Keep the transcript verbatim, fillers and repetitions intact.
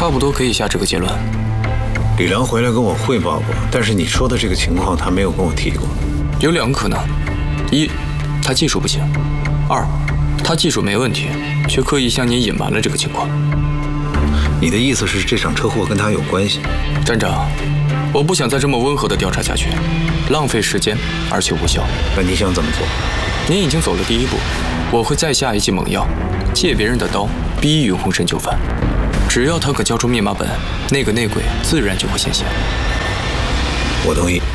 差不多可以下这个结论。 李良回来跟我汇报过，但是你说的这个情况他没有跟我提过。 有两个可能：一，他技术不行；二，他技术没问题，却刻意向你隐瞒了这个情况。 你的意思是这场车祸跟他有关系？ 站长，我不想再这么温和的调查下去，浪费时间而且无效。 那你想怎么做？ 您已经走了第一步，我会再下一剂猛药，借别人的刀逼云鸿深就范。只要他肯交出密码本，那个内鬼自然就会现现。 我同意。